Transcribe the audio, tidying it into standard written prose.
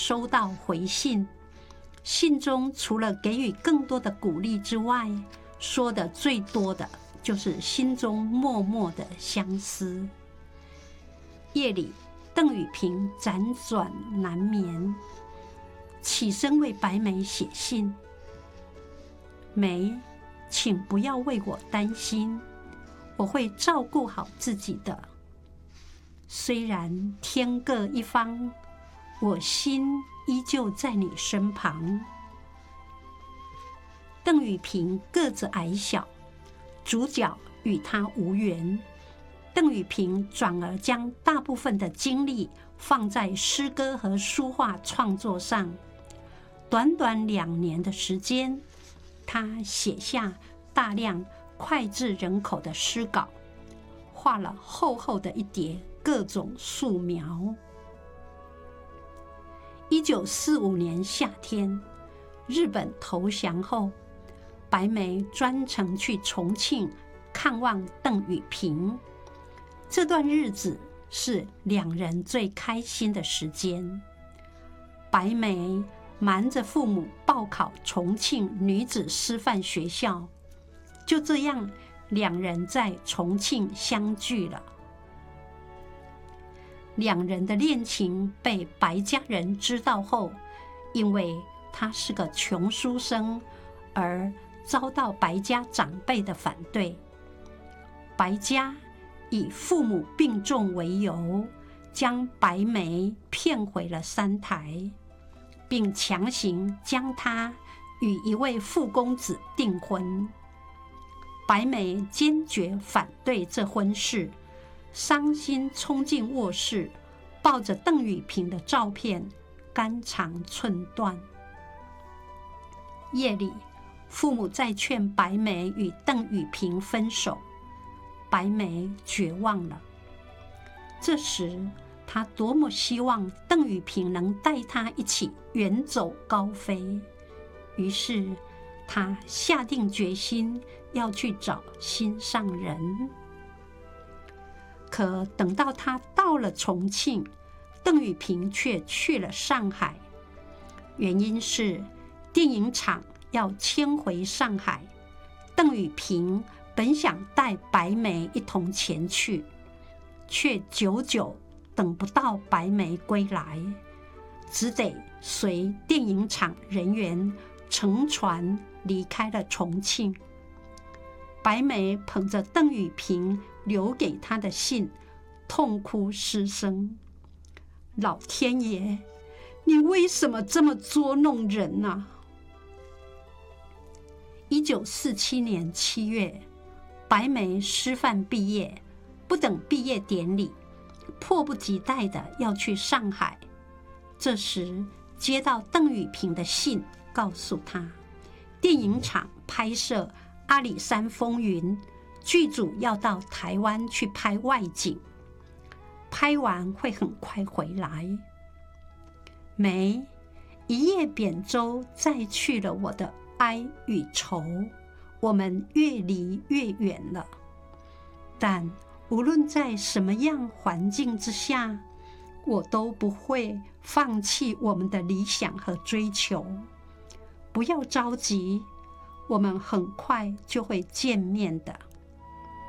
收到回信，信中除了给予更多的鼓励之外，说的最多的就是心中默默的相思。夜里，邓雨萍辗转难眠，起身为白梅写信：梅，请不要为我担心，我会照顾好自己的。虽然天各一方，我心依旧在你身旁。邓雨萍个子矮小，主角与她无缘。邓雨萍转而将大部分的精力放在诗歌和书画创作上。短短2年的时间，她写下大量脍炙人口的诗稿，画了厚厚的一叠各种素描。1945年夏天，日本投降后，白梅专程去重庆看望邓雨萍。这段日子是2人最开心的时间。白梅瞒着父母报考重庆女子师范学校，就这样2人在重庆相聚了。2人的恋情被白家人知道后，因为他是个穷书生，而遭到白家长辈的反对。白家以父母病重为由，将白梅骗回了三台，并强行将她与一位富公子订婚。白梅坚决反对这婚事，伤心冲进卧室，抱着邓雨萍的照片，肝肠寸断。夜里，父母再劝白梅与邓雨萍分手，白梅绝望了。这时，她多么希望邓雨萍能带她一起远走高飞，于是她下定决心要去找心上人。可等到她到了重庆，邓雨萍却去了上海，原因是电影厂要迁回上海，邓雨萍本想带白梅一同前去，却久久等不到白梅归来，只得随电影厂人员乘船离开了重庆。白梅捧着邓雨萍留给她的信，痛哭失声：老天爷，你为什么这么捉弄人啊？1947年7月，白梅师范毕业，不等毕业典礼，迫不及待地要去上海。这时接到邓雨萍的信，告诉她，电影厂拍摄《阿里山风云》，剧组要到台湾去拍外景，拍完会很快回来。梅，一叶扁舟载去了我的哀与愁，我们越离越远了。但无论在什么样环境之下，我都不会放弃我们的理想和追求。不要着急，我们很快就会见面的。